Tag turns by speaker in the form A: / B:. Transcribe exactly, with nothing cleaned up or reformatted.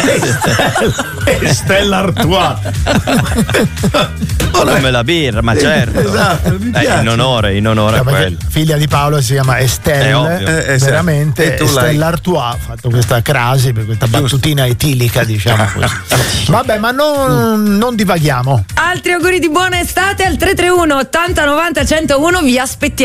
A: Stella Artois.
B: Come la birra, ma certo.
A: Esatto, mi
B: eh, in onore, in onore
C: No,
B: a quello.
C: figlia di Paolo si chiama Estelle,
B: È ovvio.
A: Eh, eh,
C: veramente.
A: e tu l'hai-
C: Stella Artois ha fatto questa crasi per questa battutina etilica, diciamo così. Vabbè, ma non, non divaghiamo.
D: Altri auguri di buona estate al tre tre uno ottanta novanta centouno, vi aspettiamo.